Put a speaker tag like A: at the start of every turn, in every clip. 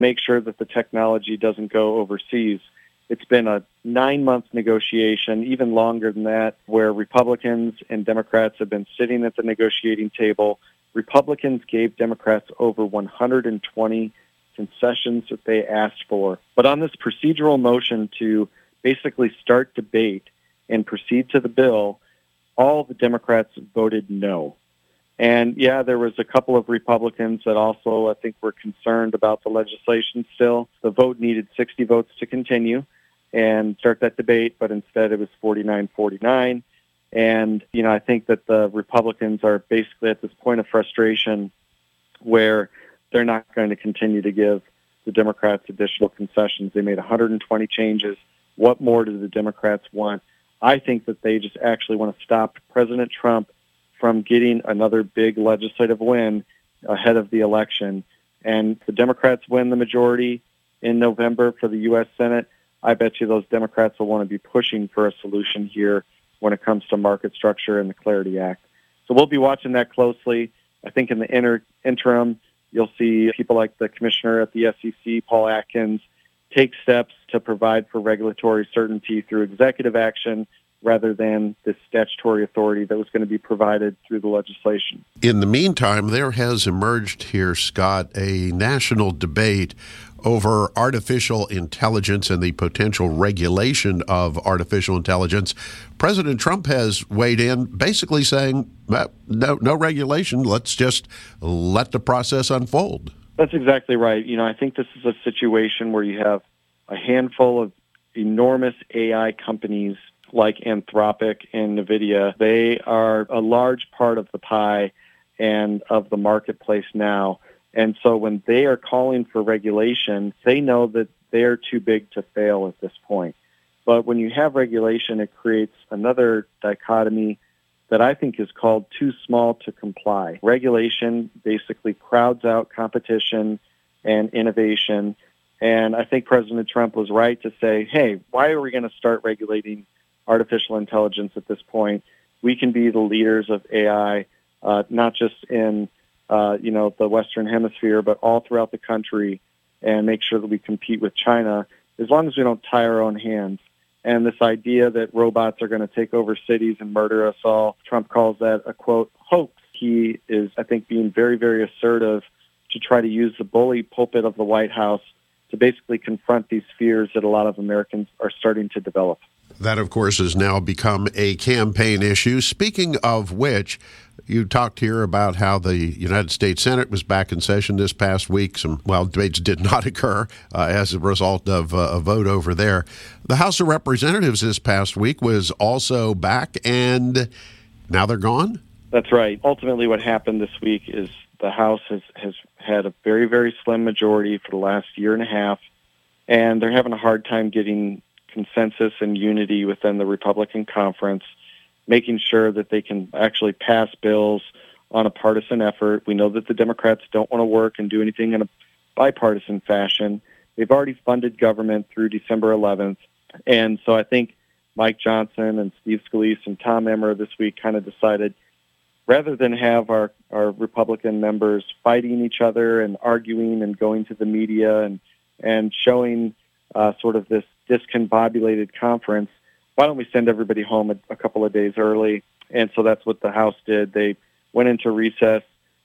A: make sure that the technology doesn't go overseas. It's been a 9-month negotiation, even longer than that, where Republicans and Democrats have been sitting at the negotiating table. Republicans gave Democrats over 120 concessions that they asked for. But on this procedural motion to basically start debate and proceed to the bill, all the Democrats voted no. And yeah, there was a couple of Republicans that also, I think, were concerned about the legislation still. The vote needed 60 votes to continue and start that debate, but instead it was 49-49. And, I think that the Republicans are basically at this point of frustration where they're not going to continue to give the Democrats additional concessions. They made 120 changes. What more do the Democrats want? I think that they just actually want to stop President Trump from getting another big legislative win ahead of the election. And if the Democrats win the majority in November for the U.S. Senate, I bet you those Democrats will want to be pushing for a solution here when it comes to market structure and the Clarity Act. So we'll be watching that closely. I think in the interim, you'll see people like the commissioner at the SEC, Paul Atkins, take steps to provide for regulatory certainty through executive action rather than the statutory authority that was going to be provided through the legislation.
B: In the meantime, there has emerged here, Scott, a national debate over artificial intelligence and the potential regulation of artificial intelligence. President Trump has weighed in, basically saying, no regulation, let's just let the process unfold.
A: That's exactly right. I think this is a situation where you have a handful of enormous AI companies like Anthropic and NVIDIA. They are a large part of the pie and of the marketplace now. And so when they are calling for regulation, they know that they're too big to fail at this point. But when you have regulation, it creates another dichotomy that I think is called too small to comply. Regulation basically crowds out competition and innovation. And I think President Trump was right to say, hey, why are we going to start regulating artificial intelligence at this point? We can be the leaders of AI, not just in the Western Hemisphere, but all throughout the country, and make sure that we compete with China, as long as we don't tie our own hands. And this idea that robots are going to take over cities and murder us all, Trump calls that a, quote, hoax. He is, I think, being very, very assertive to try to use the bully pulpit of the White House to basically confront these fears that a lot of Americans are starting to develop.
B: That, of course, has now become a campaign issue. Speaking of which, you talked here about how the United States Senate was back in session this past week. Some, debates did not occur as a result of a vote over there. The House of Representatives this past week was also back, and now they're gone?
A: That's right. Ultimately, what happened this week is the House has had a very, very slim majority for the last year and a half, and they're having a hard time getting consensus and unity within the Republican conference, making sure that they can actually pass bills on a partisan effort. We know that the Democrats don't want to work and do anything in a bipartisan fashion. They've already funded government through December 11th. And so I think Mike Johnson and Steve Scalise and Tom Emmer this week kind of decided, rather than have our Republican members fighting each other and arguing and going to the media and showing sort of this discombobulated conference, why don't we send everybody home a couple of days early? And so that's what the House did. They went into recess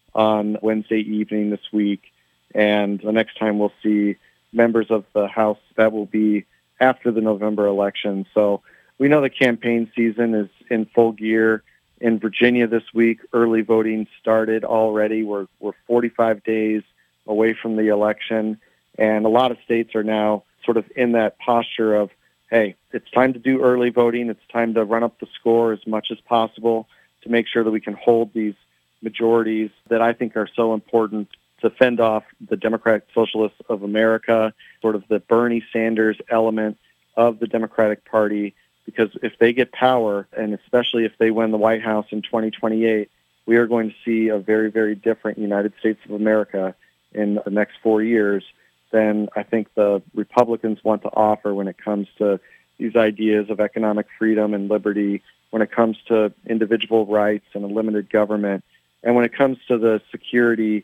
A: on Wednesday evening this week, and the next time we'll see members of the House, that will be after the November election. So we know the campaign season is in full gear. In Virginia this week, early voting started already. We're 45 days away from the election, and a lot of states are now sort of in that posture of, hey, it's time to do early voting. It's time to run up the score as much as possible to make sure that we can hold these majorities that I think are so important to fend off the Democratic Socialists of America, sort of the Bernie Sanders element of the Democratic Party, because if they get power, and especially if they win the White House in 2028, we are going to see a very, very different United States of America in the next 4 years than I think the Republicans want to offer when it comes to these ideas of economic freedom and liberty, when it comes to individual rights and a limited government, and when it comes to the security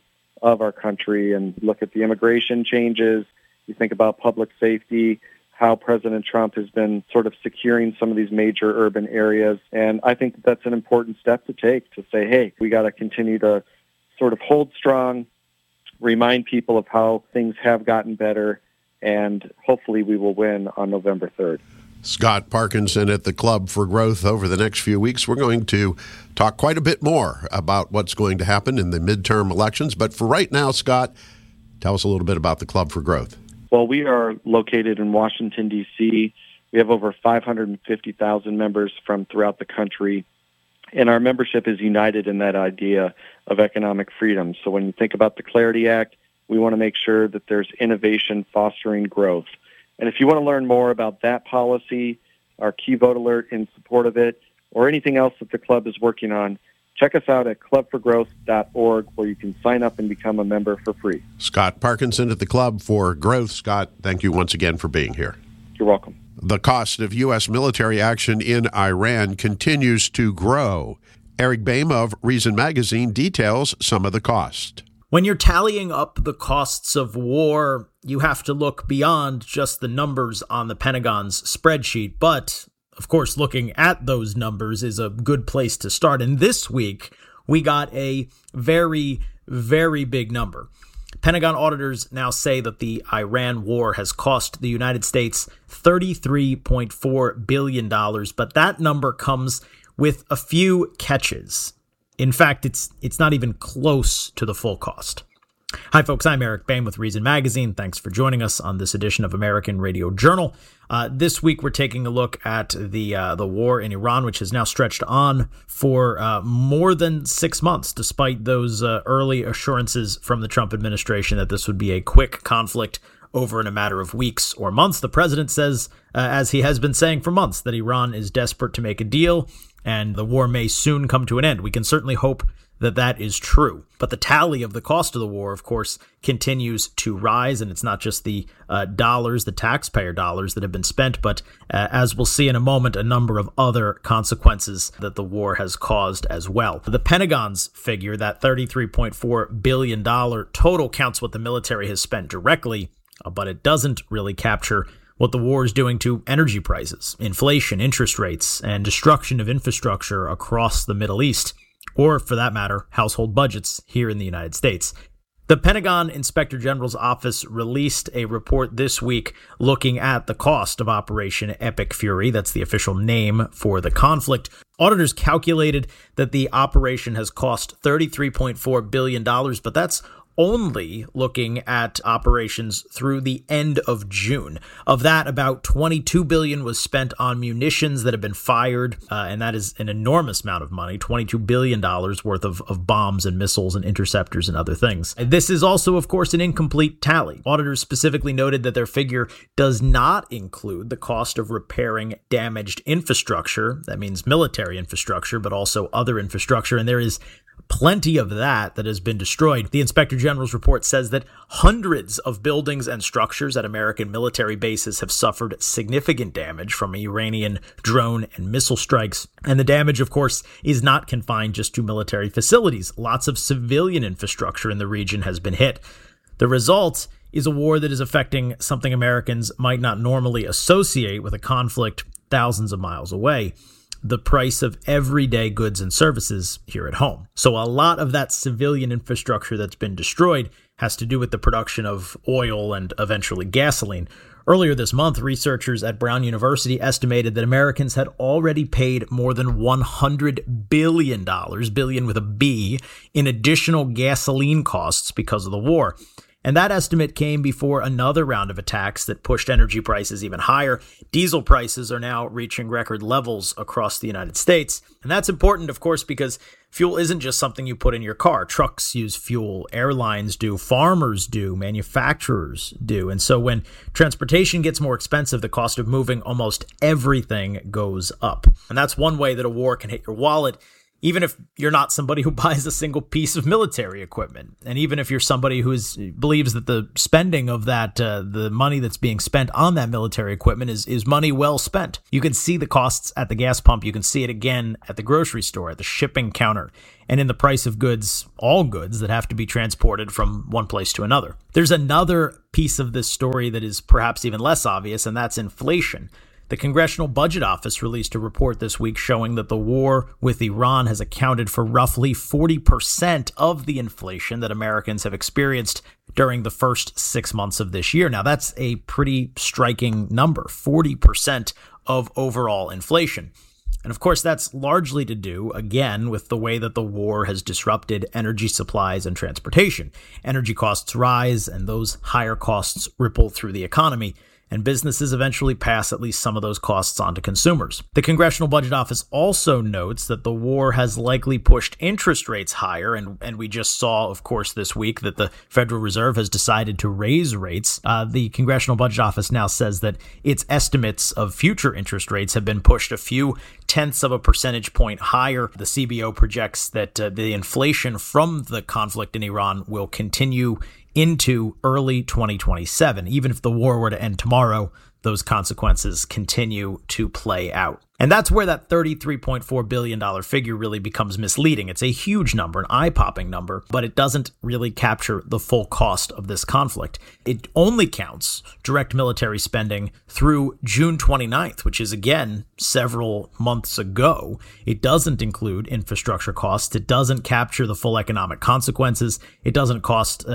A: of our country and look at the immigration changes. You think about public safety, how President Trump has been sort of securing some of these major urban areas. And I think that that's an important step to take, to say, hey, we got to continue to sort of hold strong, remind people of how things have gotten better, and hopefully we will win on November 3rd.
B: Scott Parkinson at the Club for Growth. Over the next few weeks, we're going to talk quite a bit more about what's going to happen in the midterm elections. But for right now, Scott, tell us a little bit about the Club for Growth.
A: Well, we are located in Washington, D.C. We have over 550,000 members from throughout the country, and our membership is united in that idea of economic freedom. So when you think about the Clarity Act, we want to make sure that there's innovation fostering growth. And if you want to learn more about that policy, our key vote alert in support of it, or anything else that the club is working on, check us out at clubforgrowth.org, where you can sign up and become a member for free.
B: Scott Parkinson at the Club for Growth. Scott, thank you once again for being here.
A: You're welcome.
B: The cost of U.S. military action in Iran continues to grow. Eric Boehm of Reason Magazine details some of the cost.
C: When you're tallying up the costs of war, you have to look beyond just the numbers on the Pentagon's spreadsheet. But, of course, looking at those numbers is a good place to start. And this week, we got a very, very big number. Pentagon auditors now say that the Iran war has cost the United States $33.4 billion, but that number comes with a few catches. In fact, it's not even close to the full cost. Hi, folks. I'm Eric Boehm with Reason Magazine. Thanks for joining us on this edition of American Radio Journal. This week, we're taking a look at the war in Iran, which has now stretched on for more than 6 months, despite those early assurances from the Trump administration that this would be a quick conflict over in a matter of weeks or months. The president says, as he has been saying for months, that Iran is desperate to make a deal and the war may soon come to an end. We can certainly hope that that is true. But the tally of the cost of the war, of course, continues to rise, and it's not just the dollars, the taxpayer dollars that have been spent, but as we'll see in a moment, a number of other consequences that the war has caused as well. The Pentagon's figure, that $33.4 billion total, counts what the military has spent directly, but it doesn't really capture what the war is doing to energy prices, inflation, interest rates, and destruction of infrastructure across the Middle East, or for that matter, household budgets here in the United States. The Pentagon Inspector General's office released a report this week looking at the cost of Operation Epic Fury. That's the official name for the conflict. Auditors calculated that the operation has cost $33.4 billion, but that's only looking at operations through the end of June. Of that, about $22 billion was spent on munitions that have been fired, and that is an enormous amount of money, $22 billion worth of bombs and missiles and interceptors and other things. And this is also, of course, an incomplete tally. Auditors specifically noted that their figure does not include the cost of repairing damaged infrastructure. That means military infrastructure, but also other infrastructure, and there is plenty of that has been destroyed. The Inspector General's report says that hundreds of buildings and structures at American military bases have suffered significant damage from Iranian drone and missile strikes. And the damage, of course, is not confined just to military facilities. Lots of civilian infrastructure in the region has been hit. The result is a war that is affecting something Americans might not normally associate with a conflict thousands of miles away: the price of everyday goods and services here at home. So a lot of that civilian infrastructure that's been destroyed has to do with the production of oil and eventually gasoline. Earlier this month, researchers at Brown University estimated that Americans had already paid more than $100 billion, billion with a B, in additional gasoline costs because of the war. And that estimate came before another round of attacks that pushed energy prices even higher. Diesel prices are now reaching record levels across the United States. And that's important, of course, because fuel isn't just something you put in your car. Trucks use fuel, airlines do, farmers do, manufacturers do. And so when transportation gets more expensive, the cost of moving almost everything goes up. And that's one way that a war can hit your wallet. even if you're not somebody who buys a single piece of military equipment, and even if you're somebody who believes that the spending of that, the money that's being spent on that military equipment is money well spent. You can see the costs at the gas pump. You can see it again at the grocery store, at the shipping counter, and in the price of goods, all goods that have to be transported from one place to another. There's another piece of this story that is perhaps even less obvious, and that's inflation. The Congressional Budget Office released a report this week showing that the war with Iran has accounted for roughly 40% of the inflation that Americans have experienced during the first 6 months of this year. Now, that's a pretty striking number, 40% of overall inflation. And of course, that's largely to do, again, with the way that the war has disrupted energy supplies and transportation. Energy costs rise, and those higher costs ripple through the economy, and businesses eventually pass at least some of those costs on to consumers. The Congressional Budget Office also notes that the war has likely pushed interest rates higher, and we just saw, of course, this week that the Federal Reserve has decided to raise rates. The Congressional Budget Office now says that its estimates of future interest rates have been pushed a few tenths of a percentage point higher. The CBO projects that the inflation from the conflict in Iran will continue into early 2027. Even if the war were to end tomorrow, those consequences continue to play out. And that's where that $33.4 billion figure really becomes misleading. It's a huge number, an eye-popping number, but it doesn't really capture the full cost of this conflict. It only counts direct military spending through June 29th, which is, again, several months ago. It doesn't include infrastructure costs. It doesn't capture the full economic consequences. It doesn't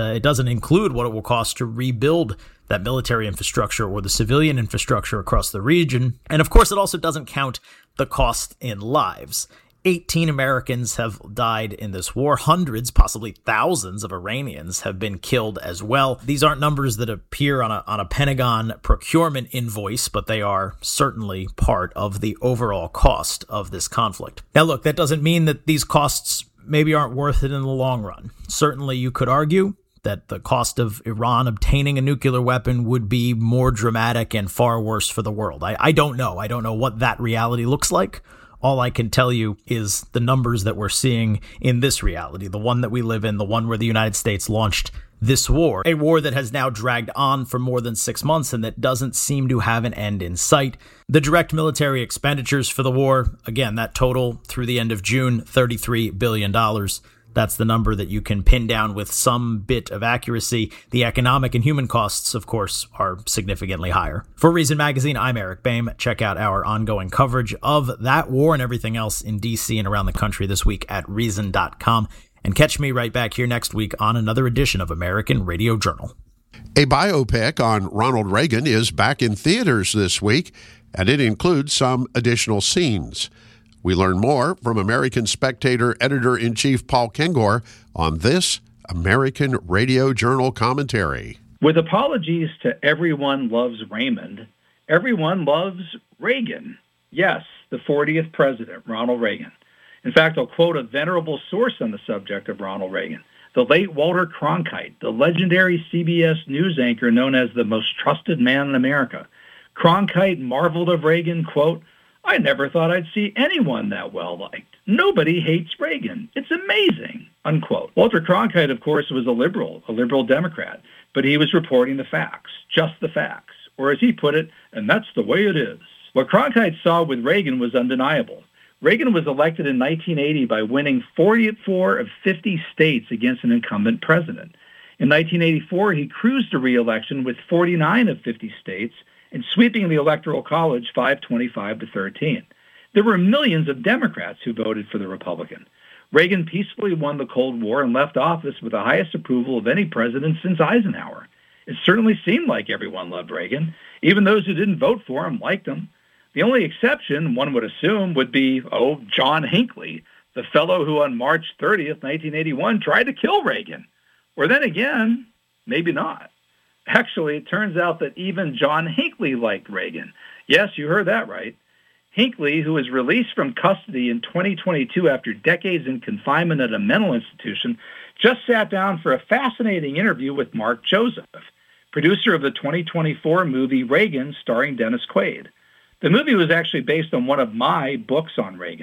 C: include what it will cost to rebuild that military infrastructure or the civilian infrastructure across the region. And of course, it also doesn't count the cost in lives. 18 Americans have died in this war. Hundreds, possibly thousands of Iranians have been killed as well. These aren't numbers that appear on a Pentagon procurement invoice, but they are certainly part of the overall cost of this conflict. Now, look, that doesn't mean that these costs maybe aren't worth it in the long run. Certainly, you could argue that the cost of Iran obtaining a nuclear weapon would be more dramatic and far worse for the world. I don't know. I don't know what that reality looks like. All I can tell you is the numbers that we're seeing in this reality, the one that we live in, the one where the United States launched this war, a war that has now dragged on for more than 6 months and that doesn't seem to have an end in sight. The direct military expenditures for the war, again, that total through the end of June, $33 billion. That's the number that you can pin down with some bit of accuracy. The economic and human costs, of course, are significantly higher. For Reason Magazine, I'm Eric Boehm. Check out our ongoing coverage of that war and everything else in D.C. and around the country this week at Reason.com. And catch me right back here next week on another edition of American Radio Journal.
B: A biopic on Ronald Reagan is back in theaters this week, and it includes some additional scenes. We learn more from American Spectator Editor-in-Chief Paul Kengor on this American Radio Journal commentary.
D: With apologies to Everyone Loves Raymond, everyone loves Reagan. Yes, the 40th president, Ronald Reagan. In fact, I'll quote a venerable source on the subject of Ronald Reagan, the late Walter Cronkite, the legendary CBS News anchor known as the most trusted man in America. Cronkite marveled of Reagan, quote, "I never thought I'd see anyone that well-liked. Nobody hates Reagan. It's amazing," unquote. Walter Cronkite, of course, was a liberal Democrat, but he was reporting the facts, just the facts, or as he put it, and that's the way it is. What Cronkite saw with Reagan was undeniable. Reagan was elected in 1980 by winning 44 of 50 states against an incumbent president. In 1984, he cruised to re-election with 49 of 50 states and sweeping the Electoral College 525 to 13. There were millions of Democrats who voted for the Republican. Reagan peacefully won the Cold War and left office with the highest approval of any president since Eisenhower. It certainly seemed like everyone loved Reagan. Even those who didn't vote for him liked him. The only exception, one would assume, would be, John Hinckley, the fellow who on March 30th, 1981, tried to kill Reagan. Or then again, maybe not. Actually, it turns out that even John Hinckley liked Reagan. Yes, you heard that right. Hinckley, who was released from custody in 2022 after decades in confinement at a mental institution, just sat down for a fascinating interview with Mark Joseph, producer of the 2024 movie Reagan, starring Dennis Quaid. The movie was actually based on one of my books on Reagan.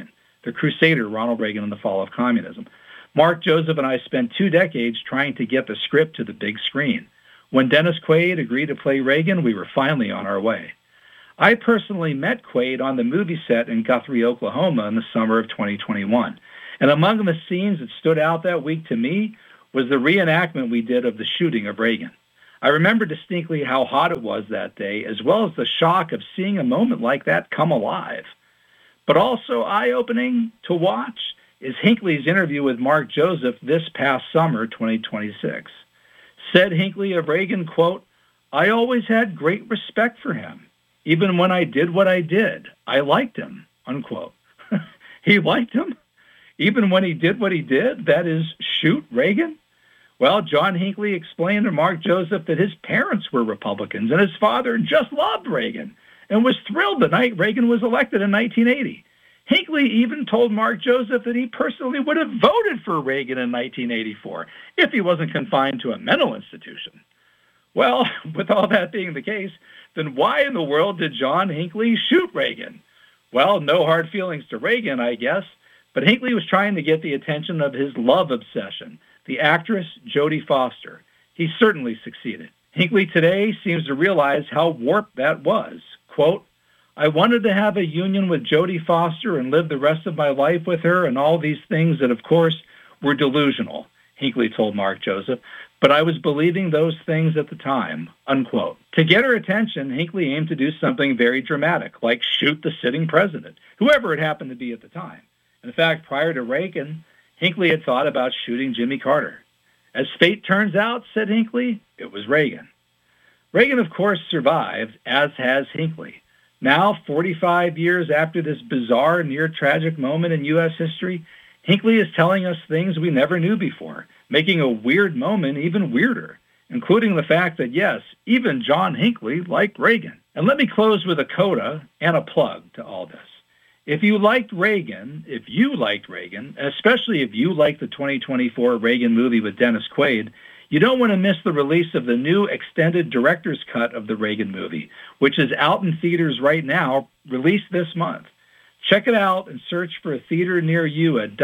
D: the crusader Ronald Reagan and the Fall of Communism. Mark Joseph and I spent 2 decades trying to get the script to the big screen. When Dennis Quaid agreed to play Reagan, we were finally on our way. I personally met Quaid on the movie set in Guthrie, Oklahoma in the summer of 2021. And among the scenes that stood out that week to me was the reenactment we did of the shooting of Reagan. I remember distinctly how hot it was that day, as well as the shock of seeing a moment like that come alive. But also eye-opening to watch is Hinckley's interview with Mark Joseph this past summer, 2026. Said Hinckley of Reagan, quote, "I always had great respect for him. Even when I did what I did, I liked him," unquote. He liked him? Even when he did what he did, that is, shoot Reagan? Well, John Hinckley explained to Mark Joseph that his parents were Republicans and his father just loved Reagan and was thrilled the night Reagan was elected in 1980. Hinckley even told Mark Joseph that he personally would have voted for Reagan in 1984 if he wasn't confined to a mental institution. Well, with all that being the case, then why in the world did John Hinckley shoot Reagan? Well, no hard feelings to Reagan, I guess, but Hinckley was trying to get the attention of his love obsession, the actress Jodie Foster. He certainly succeeded. Hinckley today seems to realize how warped that was. Quote, "I wanted to have a union with Jodie Foster and live the rest of my life with her and all these things that, of course, were delusional," Hinckley told Mark Joseph, "but I was believing those things at the time," unquote. To get her attention, Hinckley aimed to do something very dramatic, like shoot the sitting president, whoever it happened to be at the time. In fact, prior to Reagan, Hinckley had thought about shooting Jimmy Carter. As fate turns out, said Hinckley, it was Reagan. Reagan, of course, survived, as has Hinckley. Now, 45 years after this bizarre, near-tragic moment in U.S. history, Hinckley is telling us things we never knew before, making a weird moment even weirder, including the fact that, yes, even John Hinckley liked Reagan. And let me close with a coda and a plug to all this. If you liked Reagan, and especially if you liked the 2024 Reagan movie with Dennis Quaid, you don't want to miss the release of the new extended director's cut of the Reagan movie, which is out in theaters right now, released this month. Check it out and search for a theater near you at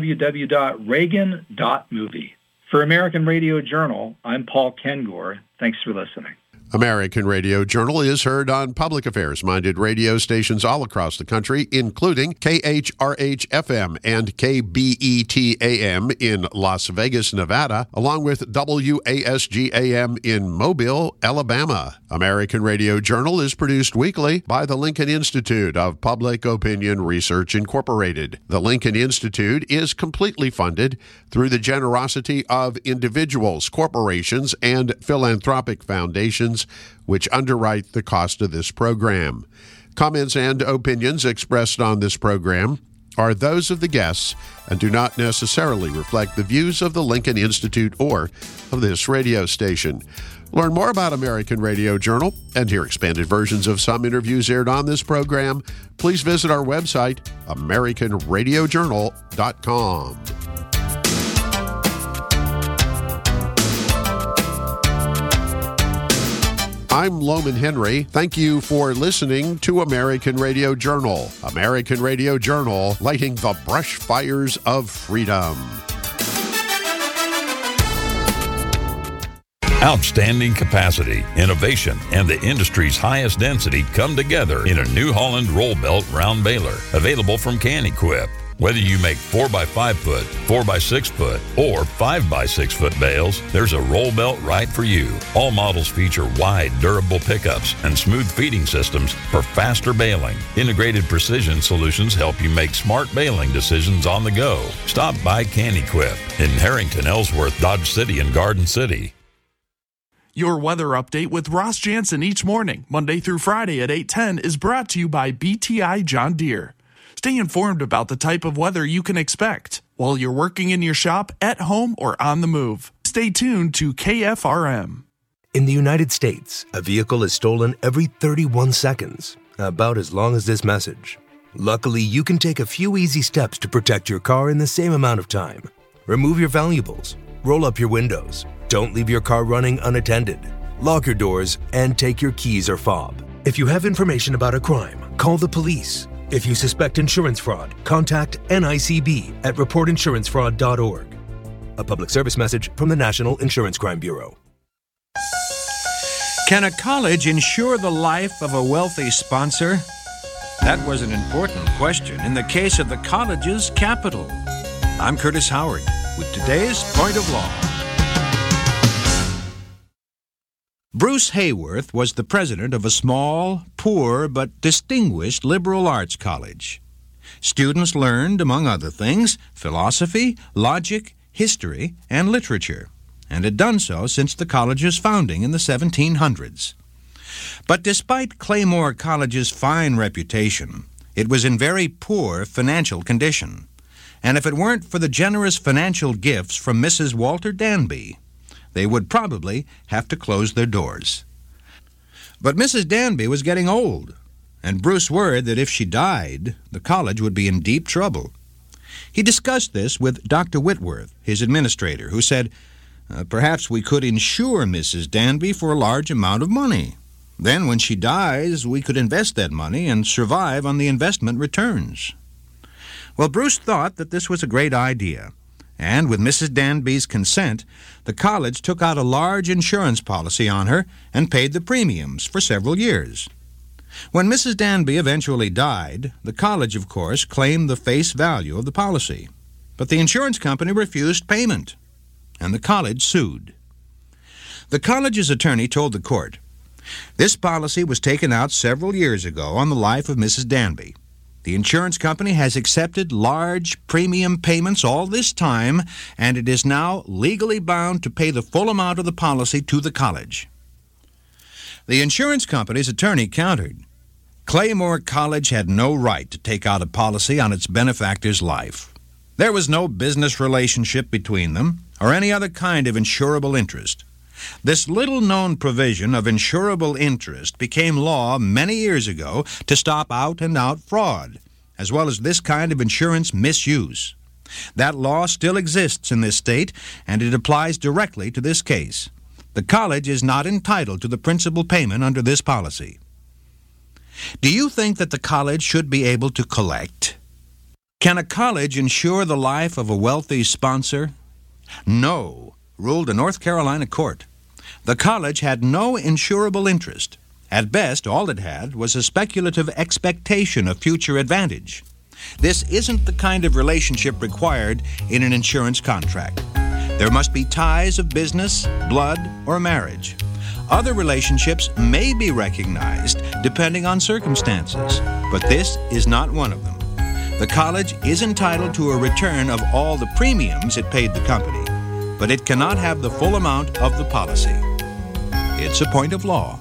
D: www.reagan.movie. For American Radio Journal, I'm Paul Kengor. Thanks for listening.
B: American Radio Journal is heard on public affairs-minded radio stations all across the country, including KHRH-FM and KBET-AM in Las Vegas, Nevada, along with WASG-AM in Mobile, Alabama. American Radio Journal is produced weekly by the Lincoln Institute of Public Opinion Research, Incorporated. The Lincoln Institute is completely funded through the generosity of individuals, corporations, and philanthropic foundations which underwrite the cost of this program. Comments and opinions expressed on this program are those of the guests and do not necessarily reflect the views of the Lincoln Institute or of this radio station. Learn more about American Radio Journal and hear expanded versions of some interviews aired on this program. Please visit our website, AmericanRadioJournal.com. I'm Loman Henry. Thank you for listening to American Radio Journal. American Radio Journal, lighting the brush fires of freedom.
E: Outstanding capacity, innovation, and the industry's highest density come together in a New Holland roll belt round baler, available from Can-Equip. Whether you make 4x5 foot, 4x6 foot, or 5x6 foot bales, there's a roll belt right for you. All models feature wide, durable pickups and smooth feeding systems for faster baling. Integrated precision solutions help you make smart baling decisions on the go. Stop by Can-Equip in Harrington, Ellsworth, Dodge City, and Garden City.
F: Your weather update with Ross Jansen each morning, Monday through Friday at 8:10, is brought to you by BTI John Deere. Stay informed about the type of weather you can expect while you're working in your shop, at home, or on the move. Stay tuned to KFRM.
G: In the United States, a vehicle is stolen every 31 seconds, about as long as this message. Luckily, you can take a few easy steps to protect your car in the same amount of time. Remove your valuables, roll up your windows, don't leave your car running unattended, lock your doors, and take your keys or fob. If you have information about a crime, call the police. If you suspect insurance fraud, contact NICB at reportinsurancefraud.org. A public service message from the National Insurance Crime Bureau.
H: Can a college insure the life of a wealthy sponsor? That was an important question in the case of the college's capital. I'm Curtis Howard with today's Point of Law. Bruce Hayworth was the president of a small, poor, but distinguished liberal arts college. Students learned, among other things, philosophy, logic, history, and literature, and had done so since the college's founding in the 1700s. But despite Claymore College's fine reputation, it was in very poor financial condition. And if it weren't for the generous financial gifts from Mrs. Walter Danby, they would probably have to close their doors. But Mrs. Danby was getting old, and Bruce worried that if she died, the college would be in deep trouble. He discussed this with Dr. Whitworth, his administrator, who said, perhaps we could insure Mrs. Danby for a large amount of money. Then when she dies, we could invest that money and survive on the investment returns. Well, Bruce thought that this was a great idea, and with Mrs. Danby's consent, the college took out a large insurance policy on her and paid the premiums for several years. When Mrs. Danby eventually died, the college, of course, claimed the face value of the policy. But the insurance company refused payment, and the college sued. The college's attorney told the court, this policy was taken out several years ago on the life of Mrs. Danby. The insurance company has accepted large premium payments all this time, and it is now legally bound to pay the full amount of the policy to the college. The insurance company's attorney countered. Claymore College had no right to take out a policy on its benefactor's life. There was no business relationship between them or any other kind of insurable interest. This little-known provision of insurable interest became law many years ago to stop out-and-out fraud, as well as this kind of insurance misuse. That law still exists in this state, and it applies directly to this case. The college is not entitled to the principal payment under this policy. Do you think that the college should be able to collect? Can a college insure the life of a wealthy sponsor? No, ruled a North Carolina court. The college had no insurable interest. At best, all it had was a speculative expectation of future advantage. This isn't the kind of relationship required in an insurance contract. There must be ties of business, blood, or marriage. Other relationships may be recognized depending on circumstances, but this is not one of them. The college is entitled to a return of all the premiums it paid the company, but it cannot have the full amount of the policy. It's a point of law.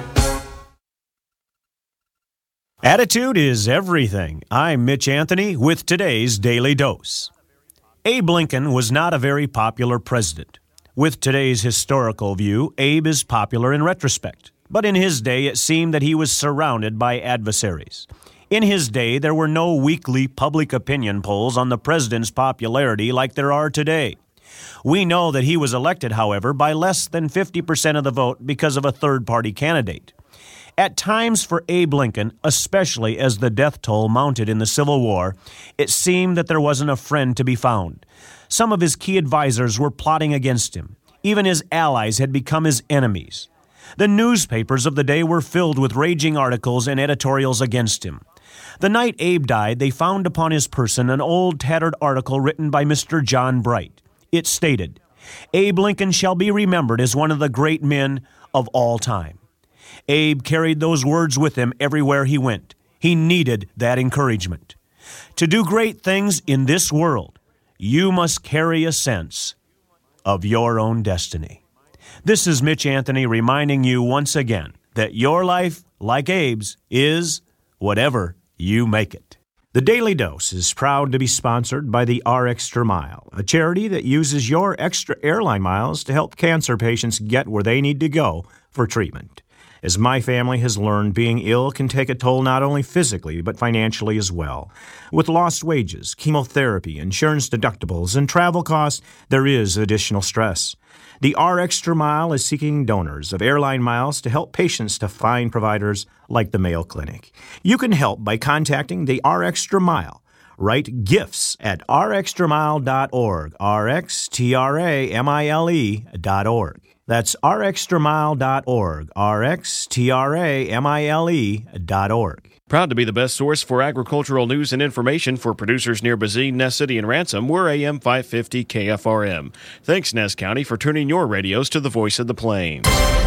I: Attitude is everything. I'm Mitch Anthony with today's Daily Dose. Abe Lincoln was not a very popular president. With today's historical view, Abe is popular in retrospect. But in his day, it seemed that he was surrounded by adversaries. In his day, there were no weekly public opinion polls on the president's popularity like there are today. We know that he was elected, however, by less than 50% of the vote because of a third-party candidate. At times for Abe Lincoln, especially as the death toll mounted in the Civil War, it seemed that there wasn't a friend to be found. Some of his key advisors were plotting against him. Even his allies had become his enemies. The newspapers of the day were filled with raging articles and editorials against him. The night Abe died, they found upon his person an old tattered article written by Mr. John Bright. It stated, "Abe Lincoln shall be remembered as one of the great men of all time." Abe carried those words with him everywhere he went. He needed that encouragement. To do great things in this world, you must carry a sense of your own destiny. This is Mitch Anthony reminding you once again that your life, like Abe's, is whatever you make it. The Daily Dose is proud to be sponsored by the RExtra Mile, a charity that uses your extra airline miles to help cancer patients get where they need to go for treatment. As my family has learned, being ill can take a toll not only physically, but financially as well. With lost wages, chemotherapy, insurance deductibles, and travel costs, there is additional stress. The RXtra Mile is seeking donors of airline miles to help patients to find providers like the Mayo Clinic. You can help by contacting the RXtra Mile. Write gifts at rxtramile.org, rxtramile.org. That's rxtramile.org, rxtramile.org.
J: Proud to be the best source for agricultural news and information for producers near Bazine, Ness City, and Ransom. We're AM 550 KFRM. Thanks, Ness County, for tuning your radios to the voice of the plains.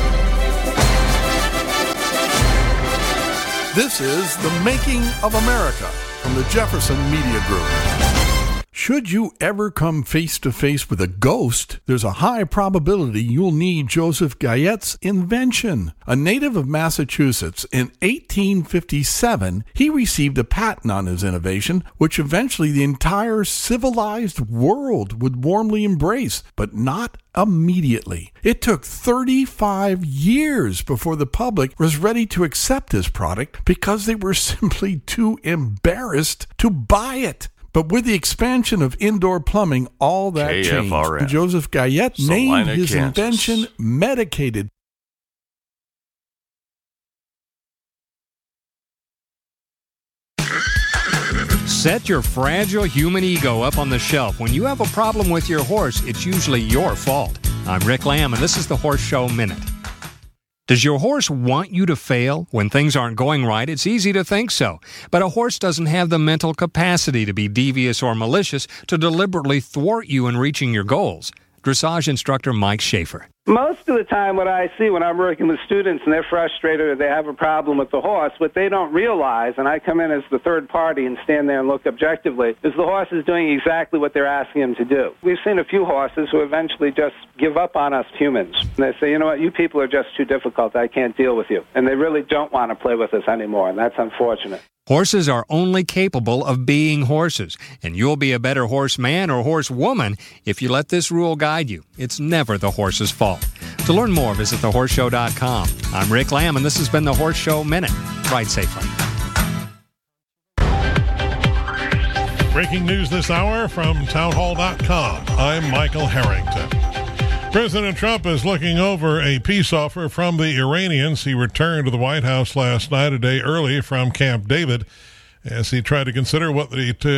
K: This is The Making of America from the Jefferson Media Group. Should you ever come face to face with a ghost, there's a high probability you'll need Joseph Gayette's invention. A native of Massachusetts, in 1857, he received a patent on his innovation, which eventually the entire civilized world would warmly embrace, but not immediately. It took 35 years before the public was ready to accept his product because they were simply too embarrassed to buy it. But with the expansion of indoor plumbing, all that
L: KFRM.
K: changed. Joseph Gayette named his invention Medicated.
M: Set your fragile human ego up on the shelf. When you have a problem with your horse, it's usually your fault. I'm Rick Lamb, and this is the Horse Show Minute. Does your horse want you to fail? When things aren't going right, it's easy to think so. But a horse doesn't have the mental capacity to be devious or malicious to deliberately thwart you in reaching your goals. Dressage instructor Mike Schaefer.
N: Most of the time what I see when I'm working with students and they're frustrated or they have a problem with the horse, what they don't realize, and I come in as the third party and stand there and look objectively, is the horse is doing exactly what they're asking him to do. We've seen a few horses who eventually just give up on us humans. And they say, you know what, you people are just too difficult. I can't deal with you. And they really don't want to play with us anymore, and that's unfortunate.
M: Horses are only capable of being horses, and you'll be a better horseman or horsewoman if you let this rule guide you. It's never the horse's fault. To learn more, visit thehorseshow.com. I'm Rick Lamb, and this has been the Horse Show Minute. Ride safely.
O: Breaking news this hour from townhall.com. I'm Michael Harrington. President Trump is looking over a peace offer from the Iranians. He returned to the White House last night, a day early from Camp David, as he tried to consider what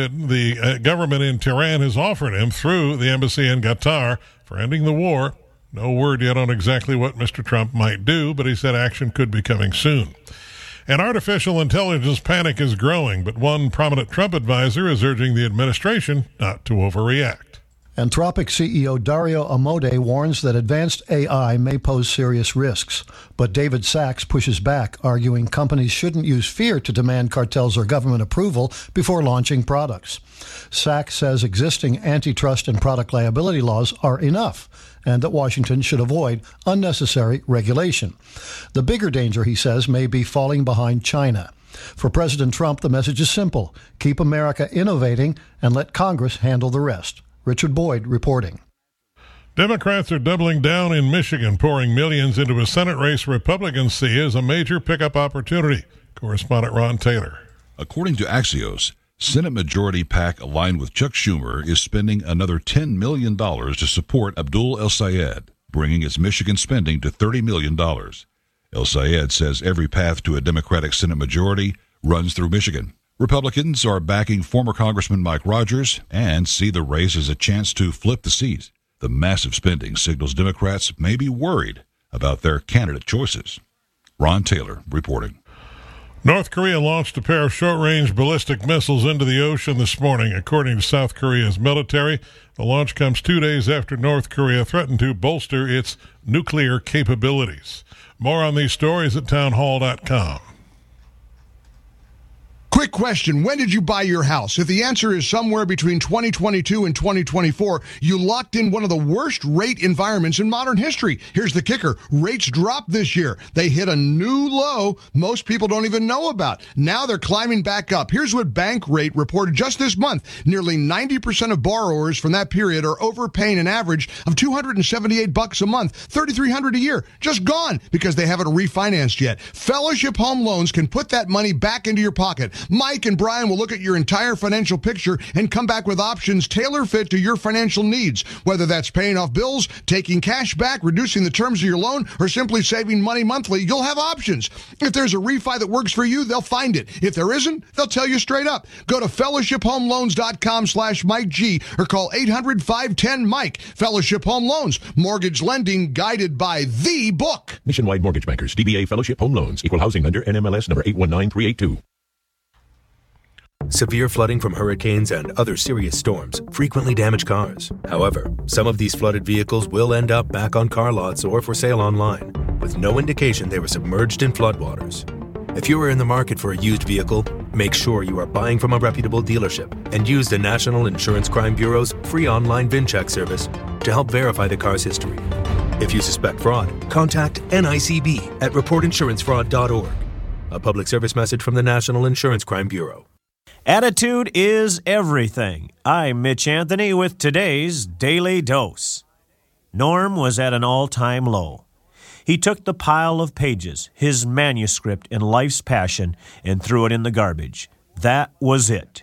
O: the government in Tehran has offered him through the embassy in Qatar for ending the war. No word yet on exactly what Mr. Trump might do, but he said action could be coming soon. An artificial intelligence panic is growing, but one prominent Trump advisor is urging the administration not to overreact.
P: Anthropic CEO Dario Amodei warns that advanced AI may pose serious risks, but David Sachs pushes back, arguing companies shouldn't use fear to demand cartels or government approval before launching products. Sachs says existing antitrust and product liability laws are enough, and that Washington should avoid unnecessary regulation. The bigger danger, he says, may be falling behind China. For President Trump, the message is simple: keep America innovating and let Congress handle the rest. Richard Boyd reporting.
O: Democrats are doubling down in Michigan, pouring millions into a Senate race Republicans see as a major pickup opportunity. Correspondent Ron Taylor.
Q: According to Axios, Senate Majority PAC aligned with Chuck Schumer is spending another $10 million to support Abdul El-Sayed, bringing its Michigan spending to $30 million. El-Sayed says every path to a Democratic Senate majority runs through Michigan. Republicans are backing former Congressman Mike Rogers and see the race as a chance to flip the seat. The massive spending signals Democrats may be worried about their candidate choices. Ron Taylor reporting.
O: North Korea launched a pair of short-range ballistic missiles into the ocean this morning, according to South Korea's military. The launch comes 2 days after North Korea threatened to bolster its nuclear capabilities. More on these stories at townhall.com.
L: Quick question. When did you buy your house? If the answer is somewhere between 2022 and 2024, you locked in one of the worst rate environments in modern history. Here's the kicker. Rates dropped this year. They hit a new low most people don't even know about. Now they're climbing back up. Here's what Bankrate reported just this month. Nearly 90% of borrowers from that period are overpaying an average of $278 a month, $3,300 a year. Just gone because they haven't refinanced yet. Fellowship Home Loans can put that money back into your pocket. Mike and Brian will look at your entire financial picture and come back with options tailor-fit to your financial needs, whether that's paying off bills, taking cash back, reducing the terms of your loan, or simply saving money monthly. You'll have options. If there's a refi that works for you, they'll find it. If there isn't, they'll tell you straight up. Go to fellowshiphomeloans.com/Mike G or call 800-510-MIKE. Fellowship Home Loans. Mortgage lending guided by the book.
R: Nationwide Mortgage Bankers, DBA Fellowship Home Loans, Equal Housing Lender, NMLS number 819382.
G: Severe flooding from hurricanes and other serious storms frequently damage cars. However, some of these flooded vehicles will end up back on car lots or for sale online, with no indication they were submerged in floodwaters. If you are in the market for a used vehicle, make sure you are buying from a reputable dealership and use the National Insurance Crime Bureau's free online VIN check service to help verify the car's history. If you suspect fraud, contact NICB at reportinsurancefraud.org. A public service message from the National Insurance Crime Bureau.
I: Attitude is everything. I'm Mitch Anthony with today's Daily Dose. Norm was at an all-time low. He took the pile of pages, his manuscript and life's passion, and threw it in the garbage. That was it.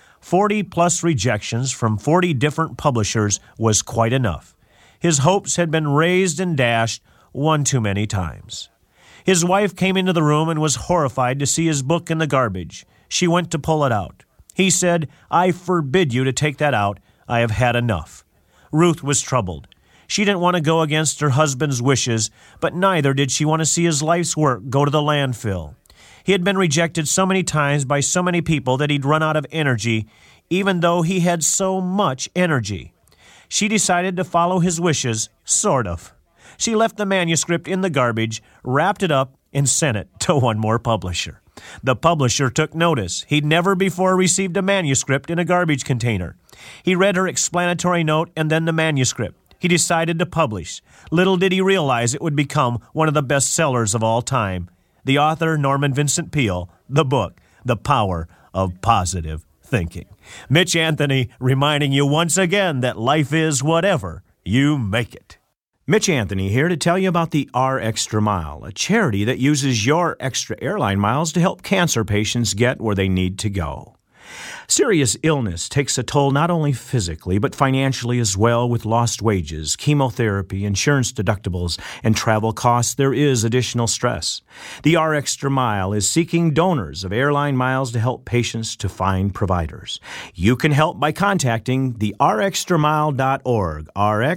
I: 40-plus rejections from 40 different publishers was quite enough. His hopes had been raised and dashed one too many times. His wife came into the room and was horrified to see his book in the garbage. She went to pull it out. He said, "I forbid you to take that out. I have had enough." Ruth was troubled. She didn't want to go against her husband's wishes, but neither did she want to see his life's work go to the landfill. He had been rejected so many times by so many people that he'd run out of energy, even though he had so much energy. She decided to follow his wishes, sort of. She left the manuscript in the garbage, wrapped it up, and sent it to one more publisher. The publisher took notice. He'd never before received a manuscript in a garbage container. He read her explanatory note and then the manuscript. He decided to publish. Little did he realize it would become one of the best sellers of all time. The author, Norman Vincent Peale, the book, The Power of Positive Thinking. Mitch Anthony reminding you once again that life is whatever you make it. Mitch Anthony here to tell you about the R Extra Mile, a charity that uses your extra airline miles to help cancer patients get where they need to go. Serious illness takes a toll not only physically, but financially as well, with lost wages, chemotherapy, insurance deductibles, and travel costs. There is additional stress. The R Extra Mile is seeking donors of airline miles to help patients to find providers. You can help by contacting the rxtramile.org,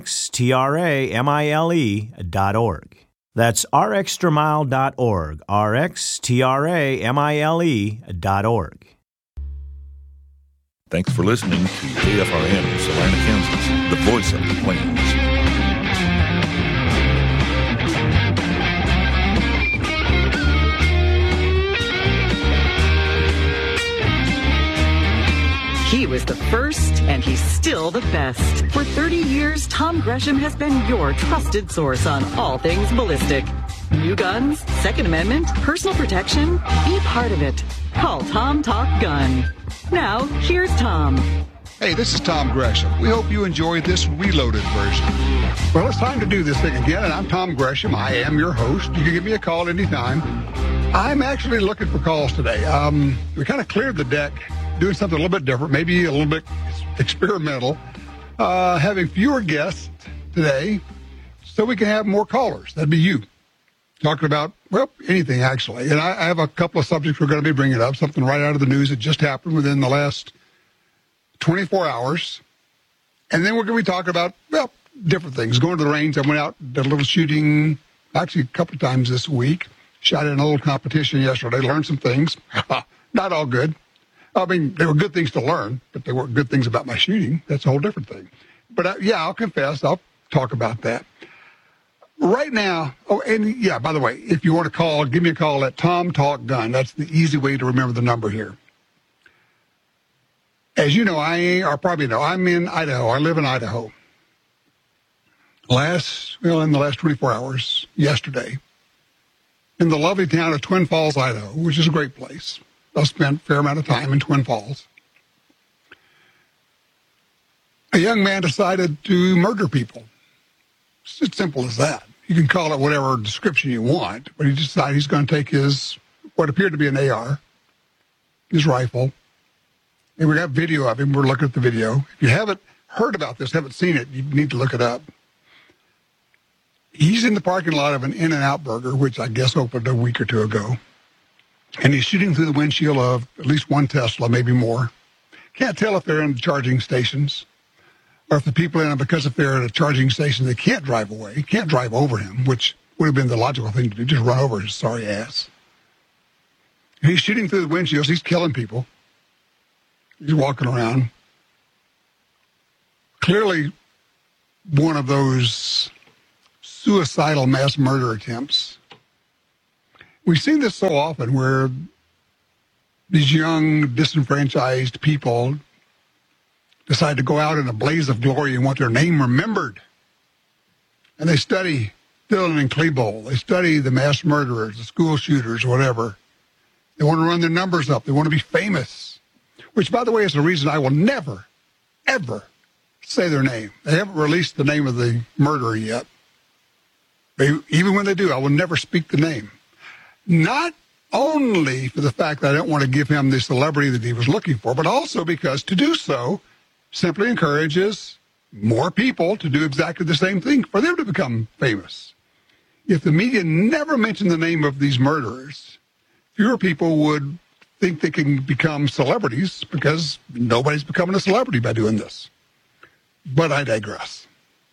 I: rxtramile.org. That's rxtramile.org, rxtramile.org.
Q: Thanks for listening to KFRM, Salina, Kansas, the voice of the Plains.
S: He was the first, and he's still the best. For 30 years, Tom Gresham has been your trusted source on all things ballistic. New guns, Second Amendment, personal protection, be part of it. Call Tom Talk Gun. Now, here's Tom.
T: Hey, this is Tom Gresham. We hope you enjoyed this reloaded version. Well, it's time to do this thing again, and I'm Tom Gresham. I am your host. You can give me a call anytime. I'm actually looking for calls today. We kind of cleared the deck, doing something a little bit different, maybe a little bit experimental, having fewer guests today so we can have more callers. That'd be you. Talking about, well, anything, actually. And I have a couple of subjects we're going to be bringing up, something right out of the news that just happened within the last 24 hours. And then we're going to be talking about, well, different things. Going to the range. I went out, did a little shooting, actually a couple of times this week. Shot in a little competition yesterday, learned some things. Not all good. I mean, they were good things to learn, but they weren't good things about my shooting. That's a whole different thing. But, yeah, I'll confess. I'll talk about that. Right now, oh, and yeah, by the way, if you want to call, give me a call at Tom Talk Gun. That's the easy way to remember the number here. As you know, probably know, I'm in Idaho. I live in Idaho. In the last 24 hours, yesterday, in the lovely town of Twin Falls, Idaho, which is a great place. I spent a fair amount of time in Twin Falls. A young man decided to murder people. It's as simple as that. You can call it whatever description you want, but he decided he's going to take what appeared to be an AR, his rifle, and we got video of him. We're looking at the video. If you haven't heard about this, haven't seen it, you need to look it up. He's in the parking lot of an In-N-Out Burger, which I guess opened a week or two ago, and he's shooting through the windshield of at least one Tesla, maybe more. Can't tell if they're in charging stations or if the people in it, because if they're at a charging station, they can't drive away, can't drive over him, which would have been the logical thing to do, just run over his sorry ass. And he's shooting through the windshields. He's killing people. He's walking around. Clearly one of those suicidal mass murder attempts. We've seen this so often where these young, disenfranchised people decide to go out in a blaze of glory and want their name remembered. And they study Dillon and Klebold. They study the mass murderers, the school shooters, whatever. They want to run their numbers up. They want to be famous, which, by the way, is the reason I will never, ever say their name. They haven't released the name of the murderer yet. Even when they do, I will never speak the name. Not only for the fact that I don't want to give him the celebrity that he was looking for, but also because to do so simply encourages more people to do exactly the same thing, for them to become famous. If the media never mentioned the name of these murderers, fewer people would think they can become celebrities because nobody's becoming a celebrity by doing this. But I digress.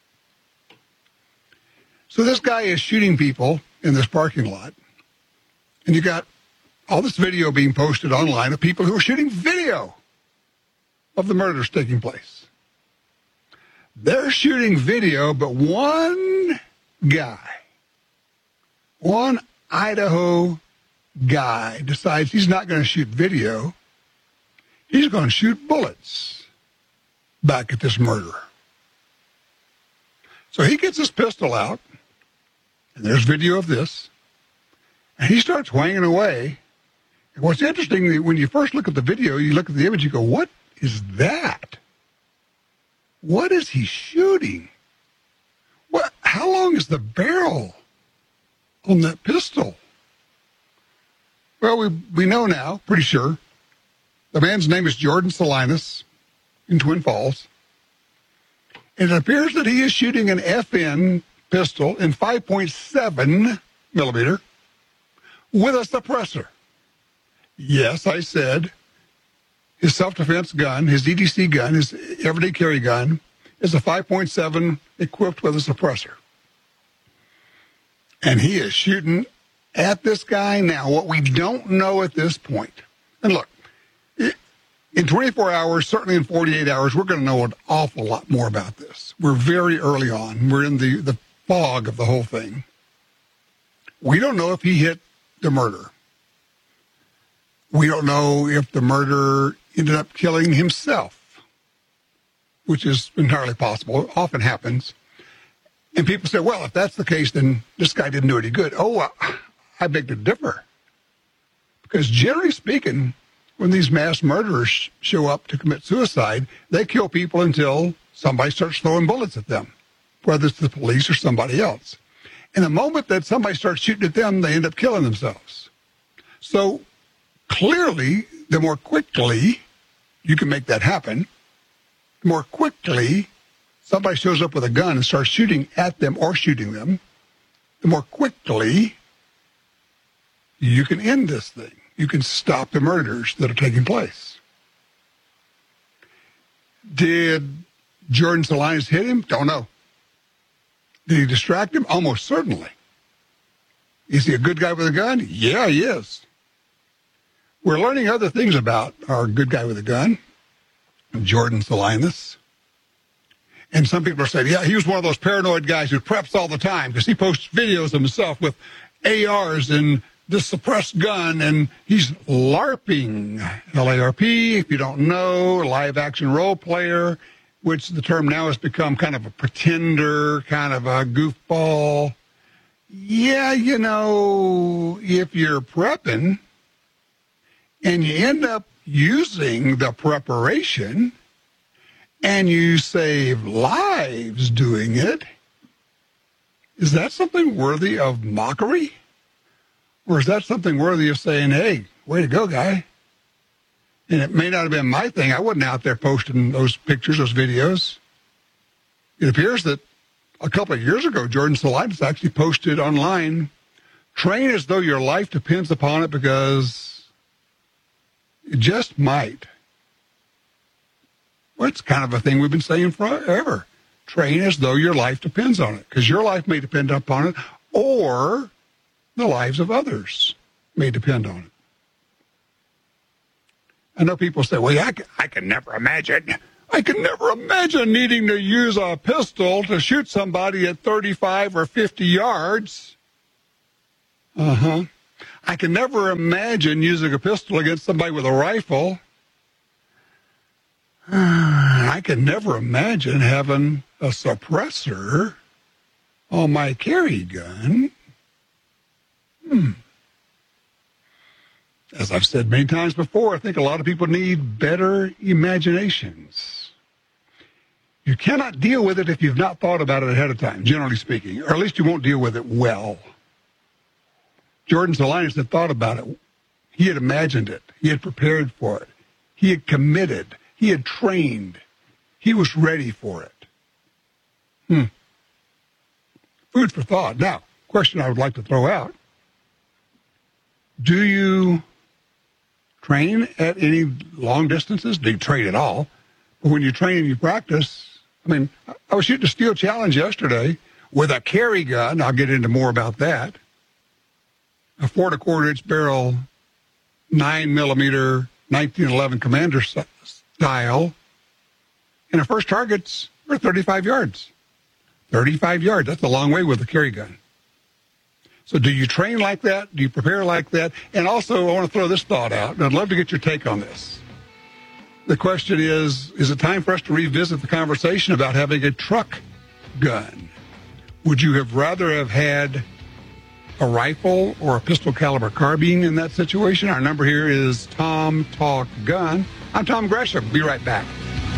T: So this guy is shooting people in this parking lot, and you got all this video being posted online of people who are shooting video of the murders taking place. They're shooting video, but one guy, one Idaho guy decides he's not going to shoot video. He's going to shoot bullets back at this murderer. So he gets his pistol out, and there's video of this, and he starts whanging away. And what's interesting, when you first look at the video, you look at the image, you go, what is that? What is he shooting? How long is the barrel on that pistol? Well, we know now, pretty sure. The man's name is Jordan Salinas in Twin Falls. And it appears that he is shooting an FN pistol in 5.7 millimeter with a suppressor. Yes, I said his self-defense gun, his EDC gun, his everyday carry gun, is a 5.7 equipped with a suppressor. And he is shooting at this guy now. What we don't know at this point, and look, in 24 hours, certainly in 48 hours, we're going to know an awful lot more about this. We're very early on. We're in the fog of the whole thing. We don't know if he hit the murderer. We don't know if the murderer ended up killing himself, which is entirely possible. It often happens. And people say, well, if that's the case, then this guy didn't do any good. Oh, I beg to differ. Because generally speaking, when these mass murderers show up to commit suicide, they kill people until somebody starts throwing bullets at them, whether it's the police or somebody else. And the moment that somebody starts shooting at them, they end up killing themselves. So clearly, the more quickly you can make that happen, the more quickly somebody shows up with a gun and starts shooting at them or shooting them, the more quickly you can end this thing. You can stop the murders that are taking place. Did Jordan Salinas hit him? Don't know. Did he distract him? Almost certainly. Is he a good guy with a gun? Yeah, he is. We're learning other things about our good guy with a gun, Jordan Salinas. And some people are saying, yeah, he was one of those paranoid guys who preps all the time because he posts videos of himself with ARs and this suppressed gun, and he's LARPing, L-A-R-P, if you don't know, live action role player, which the term now has become kind of a pretender, kind of a goofball. Yeah, you know, if you're prepping and you end up using the preparation and you save lives doing it, is that something worthy of mockery? Or is that something worthy of saying, hey, way to go, guy? And it may not have been my thing. I wasn't out there posting those pictures, those videos. It appears that a couple of years ago, Jordan Solitis actually posted online, train as though your life depends upon it because it just might. Well, it's kind of a thing we've been saying forever. Train as though your life depends on it, because your life may depend upon it, or the lives of others may depend on it. I know people say, well, I can never imagine. I can never imagine needing to use a pistol to shoot somebody at 35 or 50 yards. I can never imagine using a pistol against somebody with a rifle. I can never imagine having a suppressor on my carry gun. As I've said many times before, I think a lot of people need better imaginations. You cannot deal with it if you've not thought about it ahead of time, generally speaking, or at least you won't deal with it well. Jordan Solitis had thought about it. He had imagined it. He had prepared for it. He had committed. He had trained. He was ready for it. Food for thought. Now, question I would like to throw out. Do you train at any long distances? Do you train at all? But when you train and you practice, I mean, I was shooting a steel challenge yesterday with a carry gun. I'll get into more about that. A 4 1/4 inch barrel, 9mm, 1911 Commander style. And our first targets were 35 yards. 35 yards, that's a long way with a carry gun. So do you train like that? Do you prepare like that? And also, I want to throw this thought out, and I'd love to get your take on this. The question is it time for us to revisit the conversation about having a truck gun? Would you have rather have had a rifle or a pistol caliber carbine in that situation? Our number here is Tom Talk Gun. I'm Tom Gresham. Be right back.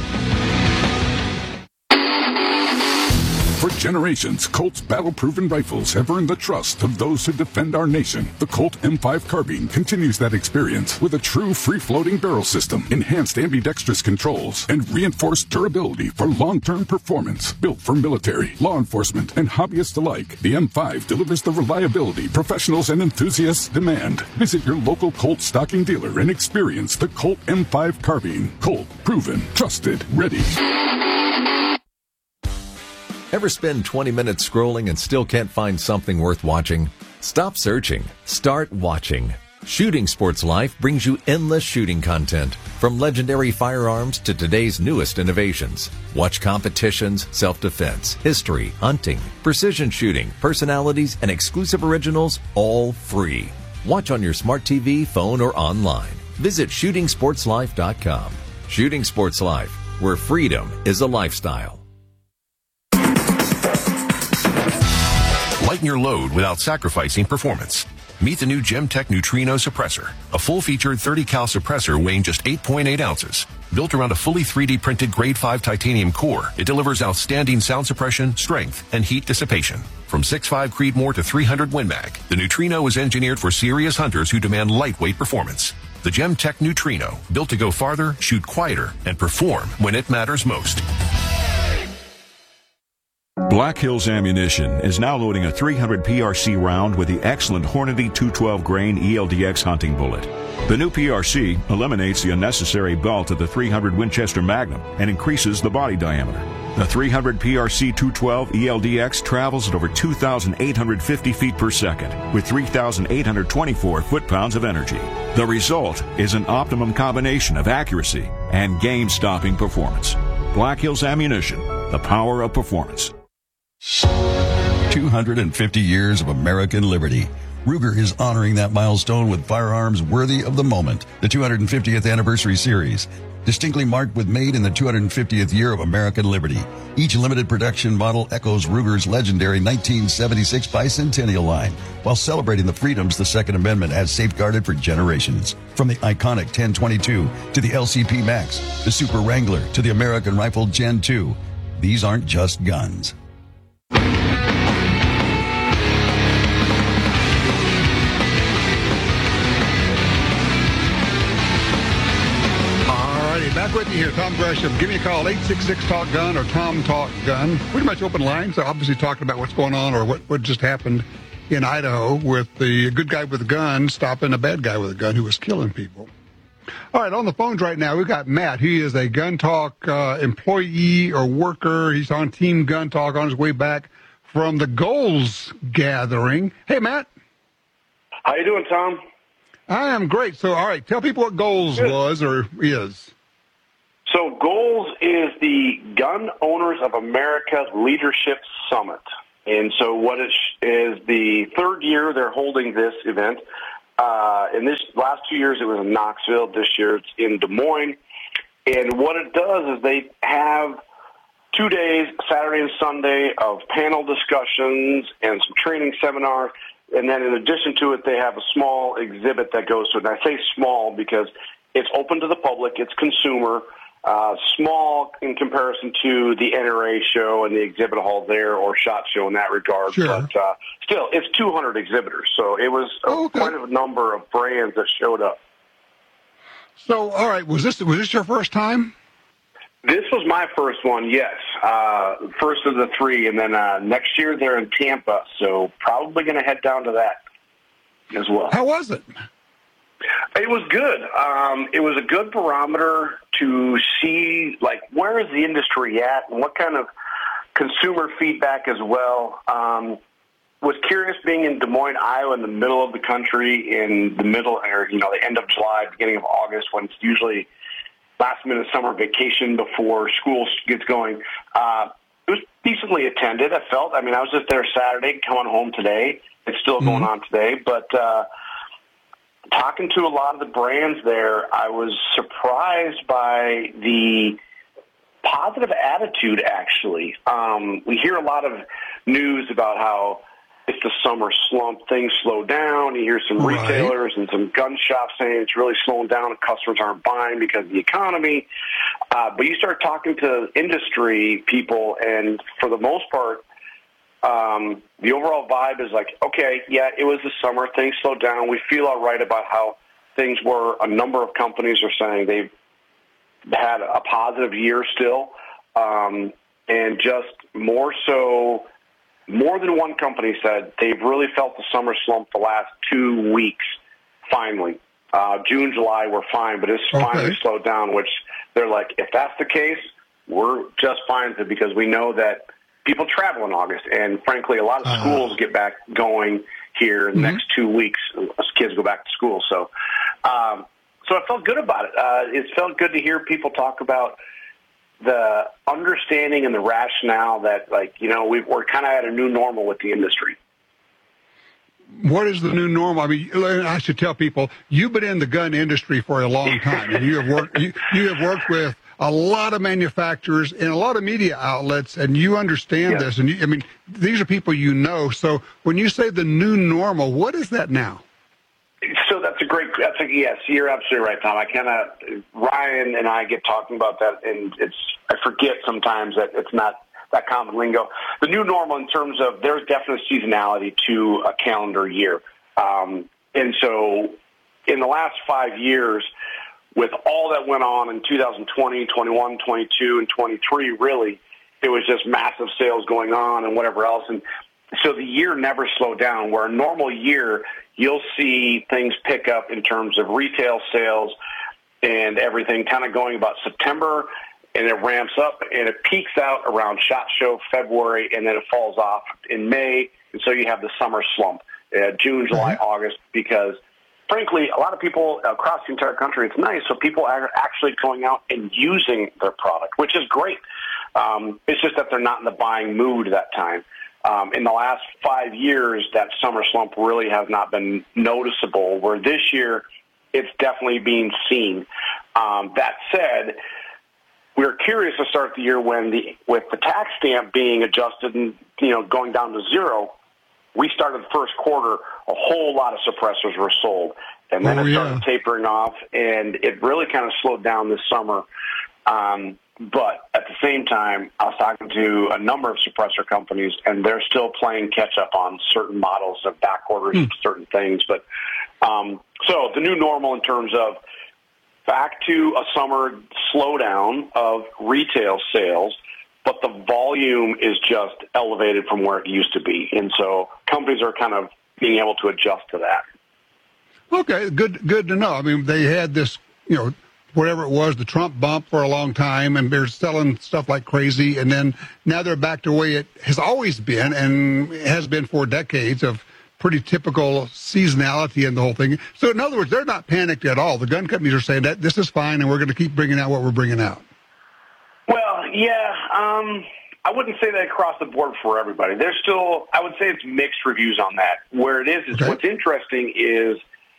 U: For generations, Colt's battle-proven rifles have earned the trust of those who defend our nation. The Colt M5 carbine continues that experience with a true free-floating barrel system, enhanced ambidextrous controls, and reinforced durability for long-term performance. Built for military, law enforcement, and hobbyists alike, the M5 delivers the reliability professionals and enthusiasts demand. Visit your local Colt stocking dealer and experience the Colt M5 carbine. Colt, proven, trusted, ready.
V: Ever spend 20 minutes scrolling and still can't find something worth watching? Stop searching. Start watching. Shooting Sports Life brings you endless shooting content, from legendary firearms to today's newest innovations. Watch competitions, self-defense, history, hunting, precision shooting, personalities, and exclusive originals, all free. Watch on your smart TV, phone, or online. Visit shootingsportslife.com. Shooting Sports Life, where freedom is a lifestyle.
W: Lighten your load without sacrificing performance. Meet the new Gemtech Neutrino suppressor, a full-featured 30-cal suppressor weighing just 8.8 ounces. Built around a fully 3D printed grade 5 titanium core, it delivers outstanding sound suppression, strength, and heat dissipation. From 6.5 Creedmoor to 300 Win Mag, the Neutrino is engineered for serious hunters who demand lightweight performance. The Gemtech Neutrino, built to go farther, shoot quieter, and perform when it matters most.
X: Black Hills Ammunition is now loading a 300 PRC round with the excellent Hornady 212 grain ELDX hunting bullet. The new PRC eliminates the unnecessary belt of the 300 Winchester Magnum and increases the body diameter. The 300 PRC 212 ELDX travels at over 2,850 feet per second with 3,824 foot-pounds of energy. The result is an optimum combination of accuracy and game-stopping performance. Black Hills Ammunition, the power of performance.
Y: 250 years of American liberty.
A: Ruger is honoring that milestone with firearms worthy of the moment. The 250th Anniversary Series, distinctly marked with made in the 250th year of American liberty. Each limited production model echoes Ruger's legendary 1976 bicentennial line, while celebrating the freedoms the Second Amendment has safeguarded for generations. From the iconic 1022 to the LCP Max, the Super Wrangler to the American Rifle Gen 2, these aren't just guns.
T: Back with you here, Tom Gresham. Give me a call, 866-TALK-GUN or Tom Talk Gun. Pretty much open lines. Obviously talking about what's going on or what just happened in Idaho with the good guy with a gun stopping a bad guy with a gun who was killing people. All right, on the phones right now, we've got Matt. He is a Gun Talk employee or worker. He's on Team Gun Talk on his way back from the Goals gathering. Hey, Matt.
B: How you doing, Tom?
T: I am great. So, all right, tell people what Goals was or is.
B: So Goals is the Gun Owners of America Leadership Summit. And so what it is the third year they're holding this event. In this last 2 years, it was in Knoxville. This year, it's in Des Moines. And what it does is they have 2 days, Saturday and Sunday, of panel discussions and some training seminars. And then in addition to it, they have a small exhibit that goes to it. And I say small because it's open to the public. It's consumer. Small in comparison to the NRA show and the exhibit hall there or SHOT Show in that regard.
T: Sure.
B: But still, it's 200 exhibitors. So it was quite a number of brands that showed up.
T: So, all right, was this your first time?
B: This was my first one, yes. First of the three. And then next year they're in Tampa. So probably going to head down to that as well.
T: How was it?
B: It was good. It was a good barometer to see, like, where is the industry at and what kind of consumer feedback as well. Was curious being in Des Moines, Iowa, in the middle of the country, in the middle, or, the end of July, beginning of August, when it's usually last-minute summer vacation before school gets going. It was decently attended, I felt. I mean, I was just there Saturday, coming home today. It's still going on today, but talking to a lot of the brands there, I was surprised by the positive attitude, actually. We hear a lot of news about how it's the summer slump, things slow down. You hear some retailers and some gun shops saying it's really slowing down and customers aren't buying because of the economy. But you start talking to industry people, and for the most part, the overall vibe is like, okay, yeah, it was the summer. Things slowed down. We feel all right about how things were. A number of companies are saying they've had a positive year still. And just more so, more than one company said they've really felt the summer slump the last 2 weeks, finally. June, July were fine, but it's finally slowed down, which they're like, if that's the case, we're just fine with it because we know that people travel in August, and frankly, a lot of schools get back going here in the next 2 weeks as kids go back to school. So I felt good about it. It felt good to hear people talk about the understanding and the rationale that, like, we're kind of at a new normal with the industry.
T: What is the new normal? I mean, I should tell people, you've been in the gun industry for a long time, and you have worked with a lot of manufacturers and a lot of media outlets, and you understand this. And these are people you know. So when you say the new normal, what is that now?
B: So yes, you're absolutely right, Tom. Ryan and I get talking about that, and I forget sometimes that it's not that common lingo. The new normal in terms of there's definite seasonality to a calendar year. And so in the last 5 years, with all that went on in 2020, 21, 22, and 23, really, it was just massive sales going on and whatever else. And so the year never slowed down, where a normal year, you'll see things pick up in terms of retail sales and everything kind of going about September, and it ramps up, and it peaks out around SHOT Show, February, and then it falls off in May. And so you have the summer slump, June, July, August, because frankly, a lot of people across the entire country, it's nice. So people are actually going out and using their product, which is great. It's just that they're not in the buying mood that time. In the last 5 years, that summer slump really has not been noticeable, where this year it's definitely being seen. That said, we were curious to start the year with the tax stamp being adjusted and going down to zero. We started the first quarter, a whole lot of suppressors were sold, and then it started tapering off, and it really kind of slowed down this summer. But at the same time, I was talking to a number of suppressor companies, and they're still playing catch-up on certain models of back orders of certain things. But so the new normal in terms of back to a summer slowdown of retail sales, but the volume is just elevated from where it used to be. And so companies are kind of being able to adjust to that.
T: Okay, good to know. I mean, they had this, whatever it was, the Trump bump for a long time, and they're selling stuff like crazy, and then now they're back to the way it has always been and has been for decades of pretty typical seasonality in the whole thing. So in other words, they're not panicked at all. The gun companies are saying that this is fine and we're going to keep bringing out what we're bringing out.
B: Well, yeah, I wouldn't say that across the board for everybody. There's still, I would say it's mixed reviews on that. Where it is what's interesting is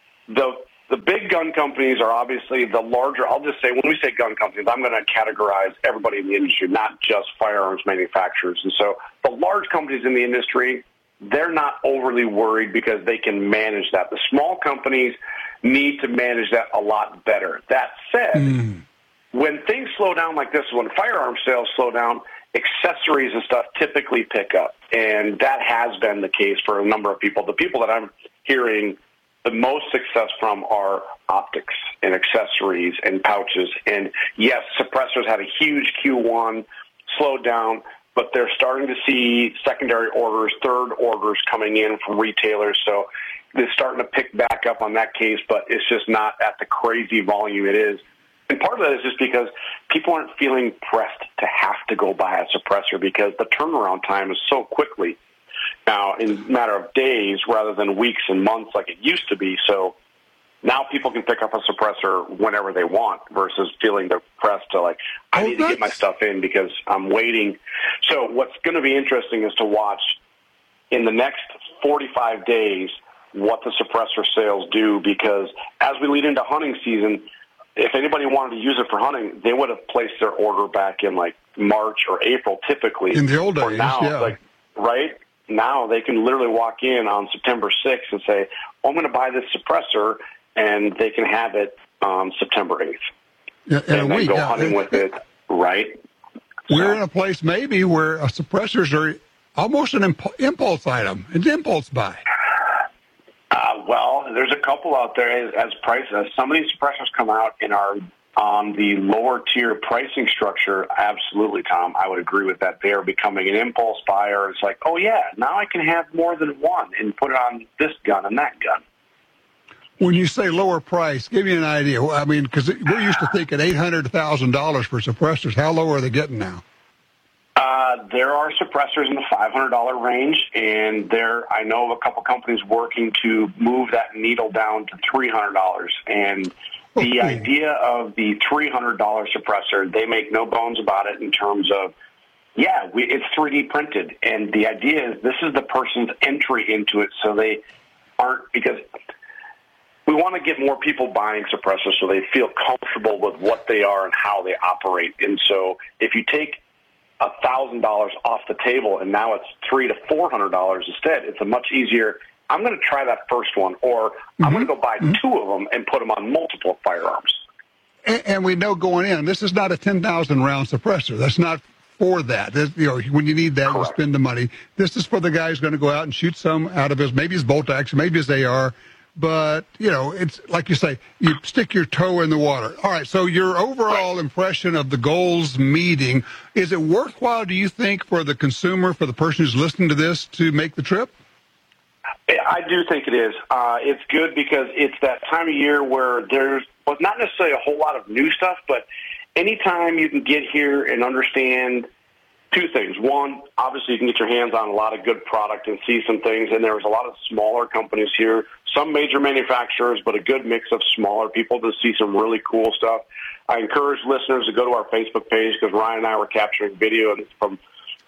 B: the big gun companies are obviously the larger. I'll just say, when we say gun companies, I'm going to categorize everybody in the industry, not just firearms manufacturers. And so the large companies in the industry, they're not overly worried because they can manage that. The small companies need to manage that a lot better. That said, when things slow down like this, when firearm sales slow down, accessories and stuff typically pick up. And that has been the case for a number of people. The people that I'm hearing the most success from are optics and accessories and pouches. And yes, suppressors had a huge Q1, slowed down, but they're starting to see secondary orders, third orders coming in from retailers. So they're starting to pick back up on that case, but it's just not at the crazy volume it is. And part of that is just because people aren't feeling pressed to have to go buy a suppressor because the turnaround time is so quickly now in a matter of days rather than weeks and months like it used to be. So now people can pick up a suppressor whenever they want versus feeling the press to I need to get my stuff in because I'm waiting. So what's going to be interesting is to watch in the next 45 days what the suppressor sales do, because as we lead into hunting season, if anybody wanted to use it for hunting, they would have placed their order back in March or April typically.
T: In the old days,
B: now, right? Now they can literally walk in on September 6th and say, I'm going to buy this suppressor, and they can have it on September 8th. And then go hunting with it, right?
T: We're in a place maybe where suppressors are almost an impulse item, an impulse buy.
B: Well, there's a couple out there as some of these suppressors come out and are on the lower tier pricing structure. Absolutely, Tom, I would agree with that. They are becoming an impulse buyer. It's like, oh yeah, now I can have more than one and put it on this gun and that gun.
T: When you say lower price, give me an idea. I mean, because we're used to thinking $800 to $1,000 for suppressors. How low are they getting now?
B: There are suppressors in the $500 range, and I know of a couple companies working to move that needle down to $300. And the idea of the $300 suppressor, they make no bones about it in terms of, it's 3D printed. And the idea is this is the person's entry into it, so they aren't, because we want to get more people buying suppressors so they feel comfortable with what they are and how they operate. And so if you take $1,000 off the table and now it's $300 to $400 instead, it's a much easier, I'm going to try that first one, or I'm going to go buy two of them and put them on multiple firearms.
T: And we know going in, this is not a 10,000 round suppressor. That's not for that. When you need that, you spend the money. This is for the guy who's going to go out and shoot some out of maybe his bolt action, maybe his AR. But, it's like you say, you stick your toe in the water. All right, so your overall impression of the goals meeting, is it worthwhile, do you think, for the consumer, for the person who's listening to this, to make the trip?
B: I do think it is. It's good because it's that time of year where there's not necessarily a whole lot of new stuff, but anytime you can get here and understand two things. One, obviously you can get your hands on a lot of good product and see some things, and there was a lot of smaller companies here, some major manufacturers, but a good mix of smaller people to see some really cool stuff. I encourage listeners to go to our Facebook page because Ryan and I were capturing video from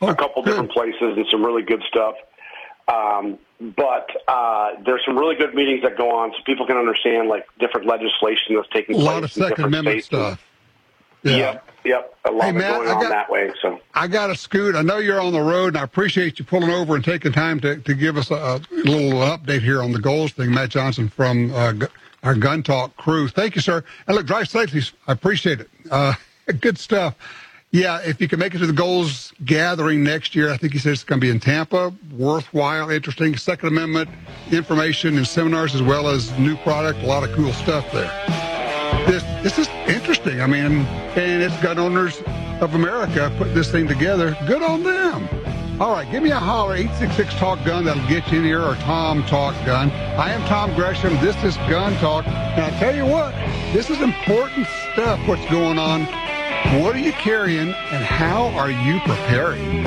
B: a couple different places and some really good stuff. But there's some really good meetings that go on so people can understand like different legislation that's taking place.
T: A lot of Second Amendment stuff.
B: Yeah. Yep. A lot of
T: Matt,
B: going on that way. So
T: I got to scoot. I know you're on the road, and I appreciate you pulling over and taking time to give us a little update here on the goals thing. Matt Johnson from our Gun Talk crew. Thank you, sir. And look, drive safely. I appreciate it. Good stuff. Yeah, if you can make it to the goals gathering next year, I think he says it's going to be in Tampa. Worthwhile, interesting. Second Amendment information and seminars as well as new product. A lot of cool stuff there. This is interesting. I mean, and it's Gun Owners of America put this thing together. Good on them. All right, give me a holler, 866-TALK-GUN. That'll get you in here, or Tom Talk Gun. I am Tom Gresham. This is Gun Talk. And I tell you what, this is important stuff, what's going on. What are you carrying, and how are you preparing?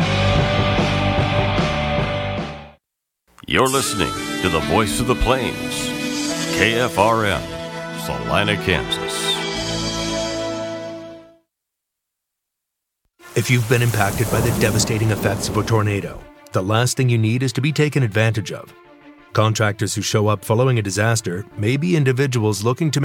C: You're listening to the Voice of the Plains, KFRM, Salina, Kansas.
G: If you've been impacted by the devastating effects of a tornado, the last thing you need is to be taken advantage of. Contractors who show up following a disaster may be individuals looking to